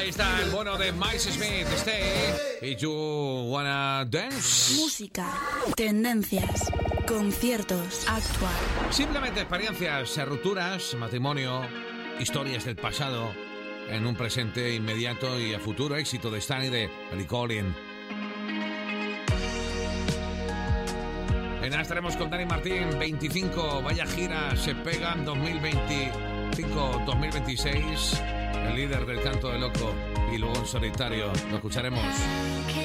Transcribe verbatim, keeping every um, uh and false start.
Ahí está el bueno de Miles Smith, Stay. ¿Y You Wanna Dance? Música, tendencias, conciertos, actual. Simplemente experiencias, rupturas, matrimonio, historias del pasado, en un presente inmediato y a futuro. Éxito de Stan y de Ellie Goulding. En nada estaremos con Dani Martín, veinticinco, vaya gira, se pegan dos mil veinticinco dos mil veintiséis, el líder del Canto de Loco, y luego en solitario, lo escucharemos.